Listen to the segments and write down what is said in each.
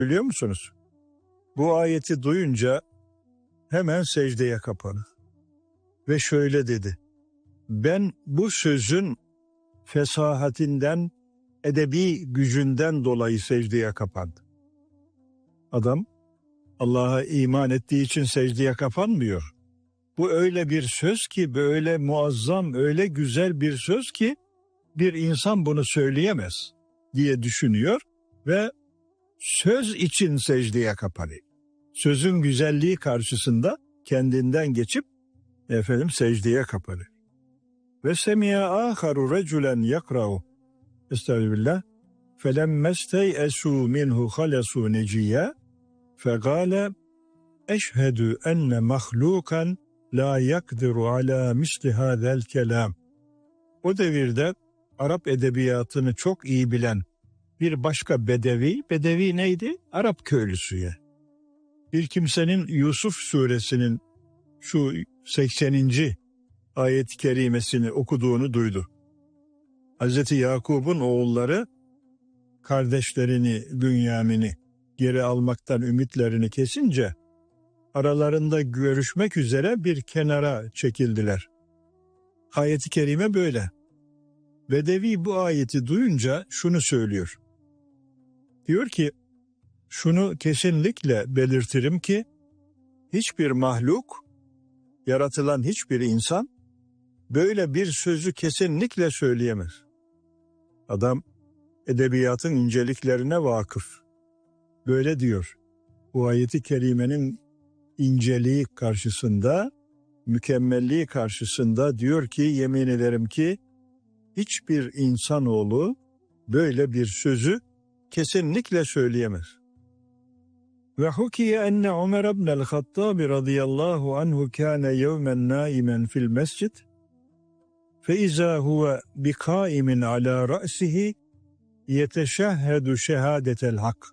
Biliyor musunuz? Bu ayeti duyunca hemen secdeye kapandı. Ve şöyle dedi: ben bu sözün fesahatinden, edebi gücünden dolayı secdeye kapandım. Adam Allah'a iman ettiği için secdeye kapanmıyor. Bu öyle bir söz ki, böyle muazzam, öyle güzel bir söz ki bir insan bunu söyleyemez diye düşünüyor ve söz için secdeye kapanıyor. Sözün güzelliği karşısında kendinden geçip secdeye kapanıyor. Ve semi'a aharu reculen yakra'u estağfirullah felemmestey'esû minhu halasû neciyya fegâle eşhedü enne mahlukan la yakdiru ala misli hâzel kelam. O devirde Arap edebiyatını çok iyi bilen bir başka bedevi neydi? Arap köylüsü ya. Bir kimsenin Yusuf suresinin şu 80. ayet-i kerimesini okuduğunu duydu. Hazreti Yakub'un oğulları kardeşlerini, Bünyamin'i geri almaktan ümitlerini kesince aralarında görüşmek üzere bir kenara çekildiler. Ayet-i kerime böyle. Bedevi bu ayeti duyunca şunu söylüyor. Diyor ki, şunu kesinlikle belirtirim ki hiçbir mahluk, yaratılan hiçbir insan böyle bir sözü kesinlikle söyleyemez. Adam edebiyatın inceliklerine vakıf. Böyle diyor. Bu ayeti kerimenin inceliği karşısında, mükemmelliği karşısında diyor ki, yemin ederim ki hiçbir insanoğlu böyle bir sözü kesinlikle söyleyemez. Ve hukiye enne Ömer ibn'el Hattab radıyallahu anhu kâne yevmen nâimen fil mescid fe izâ huve bi kâimin alâ ra'sihi yeteşehhedü şehâdetel hak.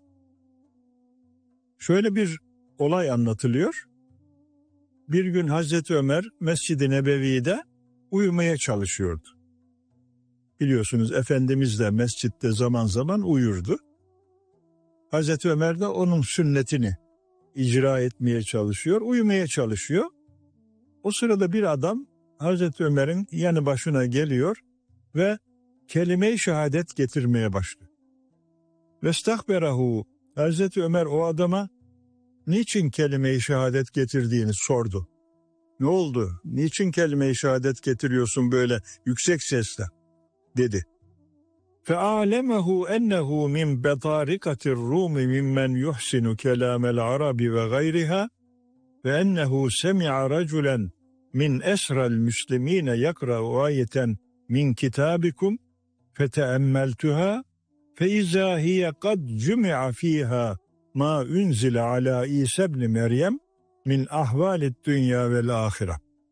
Şöyle bir olay anlatılıyor. Bir gün Hazreti Ömer Mescid-i Nebevi'de uyumaya çalışıyordu. Biliyorsunuz Efendimiz de mescitte zaman zaman uyurdu. Hazreti Ömer de onun sünnetini icra etmeye çalışıyor, uyumaya çalışıyor. O sırada bir adam Hazreti Ömer'in yanı başına geliyor ve kelime-i şehadet getirmeye başlıyor. Vestahberahu, Hazreti Ömer o adama niçin kelime-i şehadet getirdiğini sordu. Ne oldu? Niçin kelime-i şehadet getiriyorsun böyle yüksek sesle? Dedi. فَاَعْلَمَهُ اَنَّهُ مِنْ بَطَارِقَةِ الرُّومِ مِمَّنْ يُحْسِنُ كَلَامَ الْعَرَبِ وَغَيْرِهَا وَاَنَّهُ سَمِعَ رَجُلًا مِنْ أَسْرَى الْمُسْلِمِينَ يَقْرَأُ آيَةً مِنْ كِتَابِكُمْ فَتَأَمَّلْتُهَا فَإِذَا هِيَ قَدْ جُمِعَ فِيهَا مَا أُنْزِلَ عَلَى İsa ibn Meryem مِنْ أَحْوَالِ الدُّنْيَا وَالْآخِرَةِ.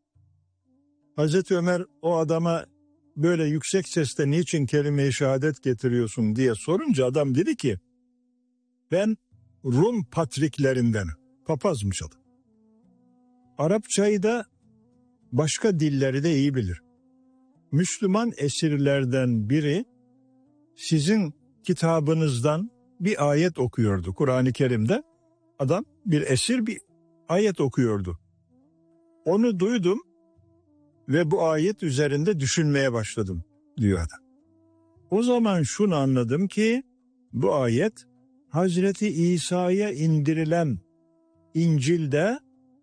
Hazreti Ömer o adama böyle yüksek sesle niçin kelime-i şehadet getiriyorsun diye sorunca adam dedi ki, ben Rum patriklerinden, papazmış adam. Arapçayı da başka dilleri de iyi bilir. Müslüman esirlerden biri sizin kitabınızdan bir ayet okuyordu Kur'an-ı Kerim'de. Adam bir esir bir ayet okuyordu. Onu duydum ve bu ayet üzerinde düşünmeye başladım diyor adam. O zaman şunu anladım ki bu ayet Hazreti İsa'ya indirilen İncil'de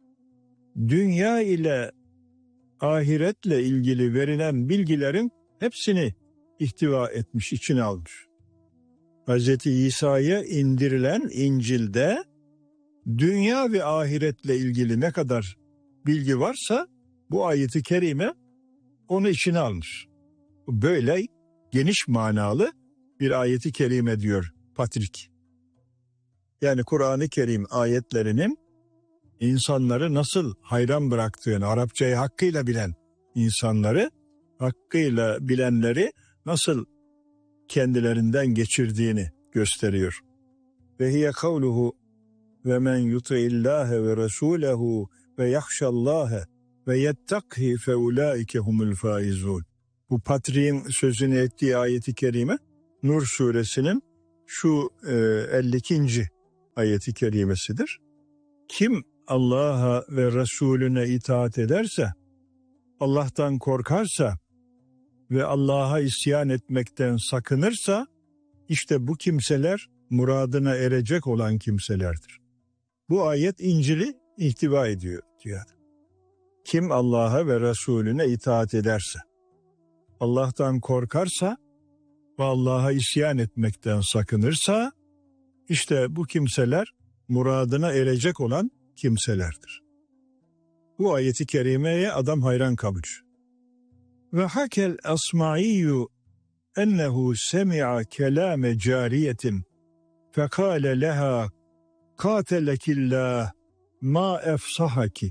dünya ile ahiretle ilgili verilen bilgilerin hepsini ihtiva etmiş, içine almış. Hazreti İsa'ya indirilen İncil'de dünya ve ahiretle ilgili ne kadar bilgi varsa bu ayeti kerime onu içine almış. Böyle geniş manalı bir ayeti kerime diyor Patrik. Yani Kur'an-ı Kerim ayetlerinin insanları nasıl hayran bıraktığını, Arapçayı hakkıyla bilen insanları, hakkıyla bilenleri nasıl kendilerinden geçirdiğini gösteriyor. Ve hiye kavluhu ve men yuti'illâhe ve resûlehu ve yahşallâhe ve yettakhi fe ulaike humul faizun. Bu Patriğin sözünü ettiği ayeti kerime Nur suresinin şu 52. ayeti kerimesidir. Kim Allah'a ve Resulüne itaat ederse, Allah'tan korkarsa ve Allah'a isyan etmekten sakınırsa, işte bu kimseler muradına erecek olan kimselerdir. Bu ayet İncil'i ihtiva ediyor diyor. Kim Allah'a ve Resulüne itaat ederse, Allah'tan korkarsa ve Allah'a isyan etmekten sakınırsa, işte bu kimseler muradına erecek olan kimselerdir. Bu ayeti kerimeye adam hayran kalmış. Ve hakel Asmaiyyu ennehu semi'a kelame cariyetin fekale leha katelekillah ma efsahaki.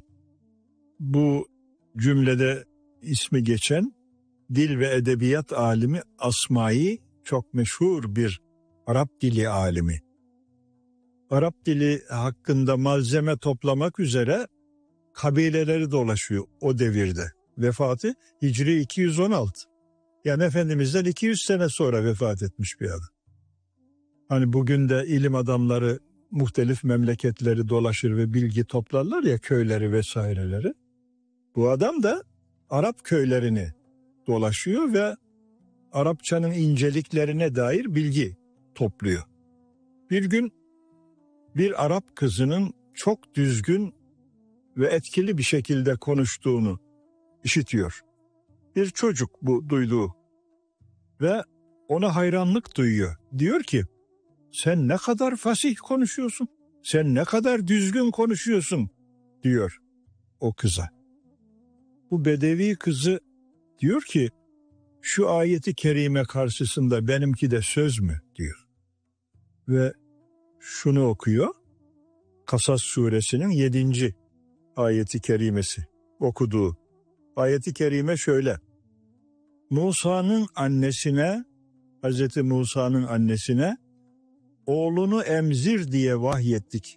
Bu cümlede ismi geçen dil ve edebiyat alimi Asma'i çok meşhur bir Arap dili alimi. Arap dili hakkında malzeme toplamak üzere kabileleri dolaşıyor o devirde. Vefatı Hicri 216. Yani Efendimiz'den 200 sene sonra vefat etmiş bir adam. Hani bugün de ilim adamları muhtelif memleketleri dolaşır ve bilgi toplarlar ya, köyleri vesaireleri. Bu adam da Arap köylerini dolaşıyor ve Arapçanın inceliklerine dair bilgi topluyor. Bir gün bir Arap kızının çok düzgün ve etkili bir şekilde konuştuğunu işitiyor. Bir çocuk bu duyduğu ve ona hayranlık duyuyor. Diyor ki, sen ne kadar fasih konuşuyorsun, sen ne kadar düzgün konuşuyorsun diyor o kıza. Bu bedevi kızı diyor ki, şu ayeti kerime karşısında benimki de söz mü diyor. Ve şunu okuyor, Kasas suresinin 7. ayeti kerimesi okuduğu. Ayeti kerime şöyle: Musa'nın annesine, Hazreti Musa'nın annesine oğlunu emzir diye vahyettik.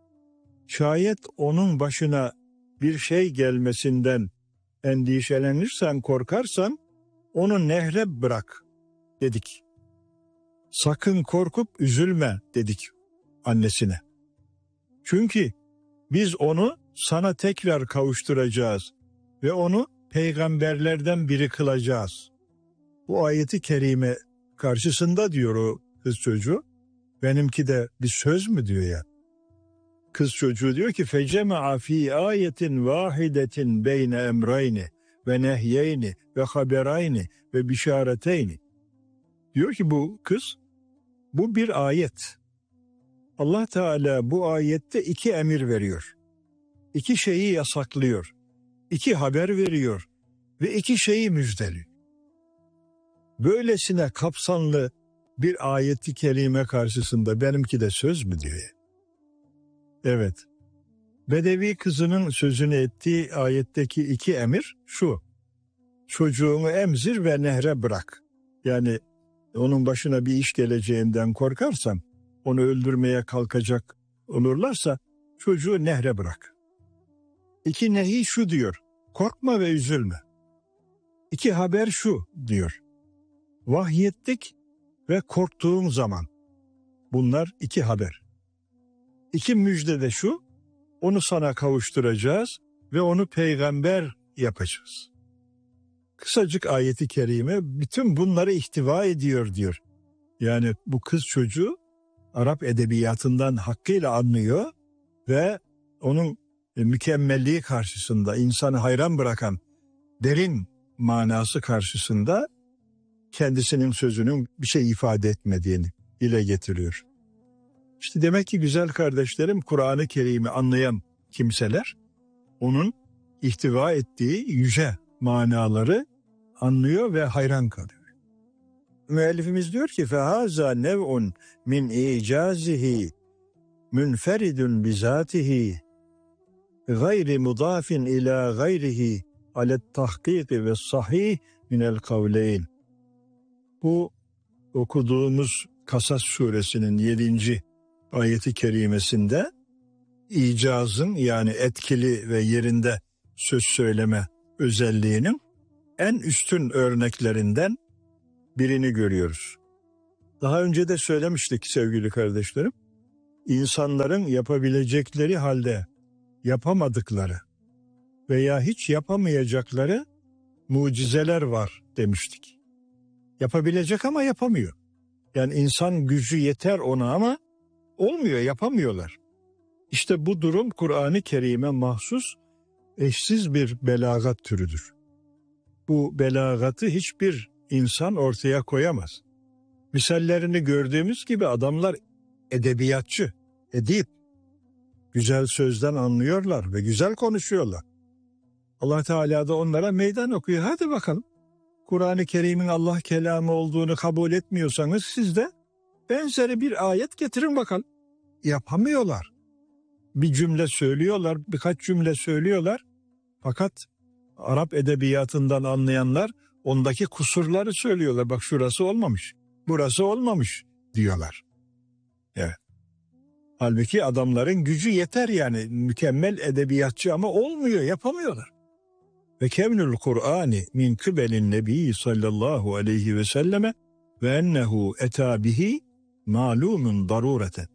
Şayet onun başına bir şey gelmesinden endişelenirsen, korkarsan onu nehre bırak dedik. Sakın korkup üzülme dedik annesine. Çünkü biz onu sana tekrar kavuşturacağız ve onu peygamberlerden biri kılacağız. Bu ayeti kerime karşısında diyor o kız çocuğu, benimki de bir söz mü diyor ya. Kız çocuğu diyor ki, fecema'a fi ayetin vahidetin beyne emrayni ve nehyeyni ve haberayni ve bişareteyni. Diyor ki bu kız, bu bir ayet. Allah Teala bu ayette 2 emir veriyor. 2 şeyi yasaklıyor. 2 haber veriyor ve 2 şeyi müjdeliyor. Böylesine kapsamlı bir ayeti kerime karşısında benimki de söz mü diyor. Evet. Bedevi kızının sözünü ettiği ayetteki 2 emir şu: çocuğunu emzir ve nehre bırak. Yani onun başına bir iş geleceğinden korkarsan, onu öldürmeye kalkacak olurlarsa çocuğu nehre bırak. 2 nehi şu diyor: korkma ve üzülme. 2 haber şu diyor: vahyettik ve korktuğun zaman. Bunlar 2 haber. 2 müjde de şu: onu sana kavuşturacağız ve onu peygamber yapacağız. Kısacık ayeti kerime bütün bunları ihtiva ediyor diyor. Yani bu kız çocuğu Arap edebiyatından hakkıyla anlıyor ve onun mükemmelliği karşısında, insanı hayran bırakan derin manası karşısında kendisinin sözünün bir şey ifade etmediğini dile getiriyor. İşte demek ki güzel kardeşlerim, Kur'an-ı Kerim'i anlayan kimseler onun ihtiva ettiği yüce manaları anlıyor ve hayran kalıyor. Müellifimiz diyor ki, فَهَذَا نَوْءٌ مِنْ اِعْجَازِهِ مُنْفَرِدٌ بِذَاتِهِ غَيْرِ مُضَافٍ اِلَى غَيْرِهِ عَلَى التَّحْقِيقِ وَالصَّحِيحِ مِنَ الْقَوْلَيْنِ. Bu okuduğumuz Kasas suresinin 7. ayeti kerimesinde icazın, yani etkili ve yerinde söz söyleme özelliğinin en üstün örneklerinden birini görüyoruz. Daha önce de söylemiştik sevgili kardeşlerim. insanların yapabilecekleri halde yapamadıkları veya hiç yapamayacakları mucizeler var demiştik. Yapabilecek ama yapamıyor. Yani insan gücü yeter ona ama olmuyor, yapamıyorlar. İşte bu durum Kur'an-ı Kerim'e mahsus eşsiz bir belagat türüdür. Bu belagatı hiçbir insan ortaya koyamaz. Misallerini gördüğümüz gibi adamlar edebiyatçı, edip, güzel sözden anlıyorlar ve güzel konuşuyorlar. Allah Teala da onlara meydan okuyor. Hadi bakalım. Kur'an-ı Kerim'in Allah kelamı olduğunu kabul etmiyorsanız siz de benzeri bir ayet getirin bakalım. Yapamıyorlar. Bir cümle söylüyorlar, birkaç cümle söylüyorlar. Fakat Arap edebiyatından anlayanlar ondaki kusurları söylüyorlar. Bak şurası olmamış, burası olmamış diyorlar. Evet. Halbuki adamların gücü yeter yani mükemmel edebiyatçı ama olmuyor, yapamıyorlar. Ve kevnül Kur'ani min kıbelin nebi sallallahu aleyhi ve selleme ve ennehu etâ bihi mâlumun darureten.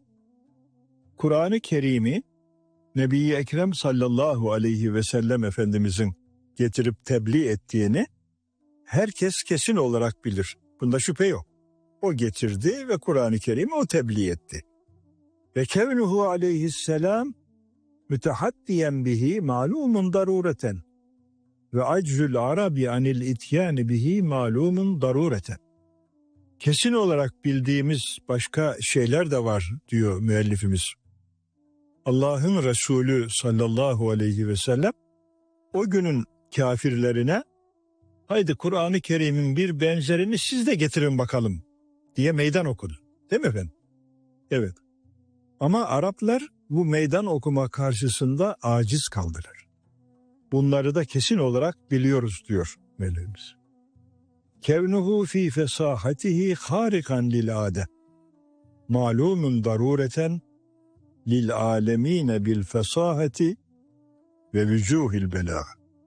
Kur'an-ı Kerim'i Nebi-i Ekrem sallallahu aleyhi ve sellem Efendimizin getirip tebliğ ettiğini herkes kesin olarak bilir. Bunda şüphe yok. O getirdi ve Kur'an-ı Kerim'i o tebliğ etti. Ve kevnuhu aleyhisselam mütehaddiyen bihi malumun darureten ve aczül arabi anil ityani bihi malumun darureten. Kesin olarak bildiğimiz başka şeyler de var diyor müellifimiz. Allah'ın Resulü sallallahu aleyhi ve sellem o günün kafirlerine haydi Kur'an-ı Kerim'in bir benzerini siz de getirin bakalım diye meydan okudu. Değil mi efendim? Evet. Ama Araplar bu meydan okuma karşısında aciz kaldılar. Bunları da kesin olarak biliyoruz diyor Mevlimiz. Kevnuhu fi fesahatihi harikan lil ade. Malumun darureten lil alemine bil fesahati ve vücuhil bela.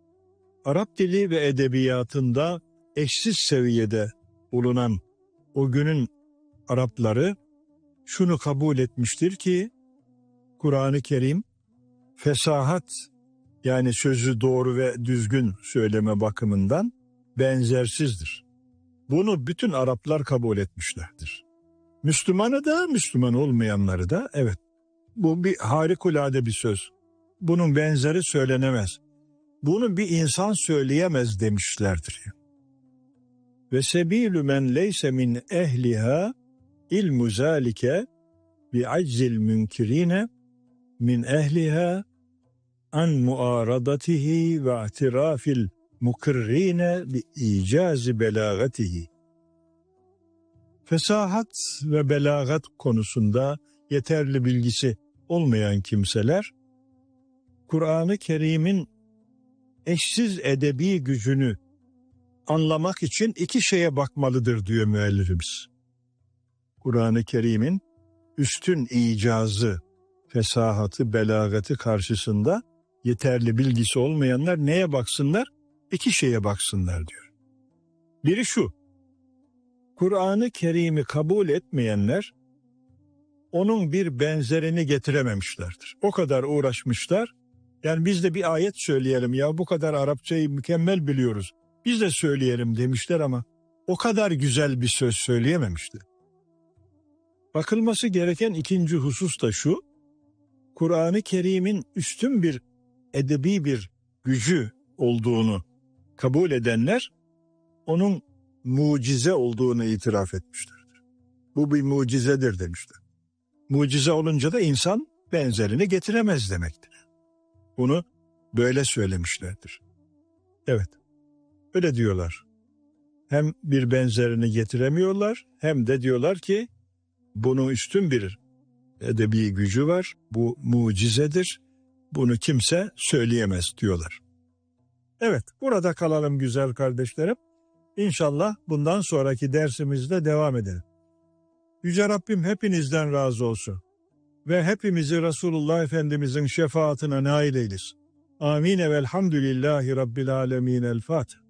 Arap dili ve edebiyatında eşsiz seviyede bulunan o günün Arapları şunu kabul etmiştir ki Kur'an-ı Kerim fesahat yani sözü doğru ve düzgün söyleme bakımından benzersizdir. Bunu bütün Araplar kabul etmişlerdir. Müslümanı da Müslüman olmayanları da evet. Bu bir harikulade bir söz. Bunun benzeri söylenemez. Bunu bir insan söyleyemez demişlerdir. Ve sebilü men leyse min ehliha ilmu zalike bi aczil münkirine min ehliha an muaradatihi ve i'tirafil mukirrine bi icazi belagatihi. Fesahat ve belagat konusunda yeterli bilgisi olmayan kimseler, Kur'an-ı Kerim'in eşsiz edebi gücünü anlamak için iki şeye bakmalıdır diyor müellifimiz. Kur'an-ı Kerim'in üstün icazı, fesahatı, belagatı karşısında yeterli bilgisi olmayanlar neye baksınlar? İki şeye baksınlar diyor. Biri şu, Kur'an-ı Kerim'i kabul etmeyenler, onun bir benzerini getirememişlerdir. O kadar uğraşmışlar. Yani biz de bir ayet söyleyelim ya bu kadar Arapçayı mükemmel biliyoruz. Biz de söyleyelim demişler ama o kadar güzel bir söz söyleyememişti. Bakılması gereken ikinci husus da şu. Kur'an-ı Kerim'in üstün bir edebi bir gücü olduğunu kabul edenler onun mucize olduğunu itiraf etmişlerdir. Bu bir mucizedir demişler. Mucize olunca da insan benzerini getiremez demektir. Bunu böyle söylemişlerdir. Evet, öyle diyorlar. Hem bir benzerini getiremiyorlar hem de diyorlar ki bunun üstün bir edebi gücü var. Bu mucizedir. Bunu kimse söyleyemez diyorlar. Evet, burada kalalım güzel kardeşlerim. İnşallah bundan sonraki dersimizde devam edelim. Yüce Rabbim hepinizden razı olsun. Ve hepimizi Resulullah Efendimizin şefaatine nail eylesin. Amin ve elhamdülillahi Rabbil alemin. El Fatiha.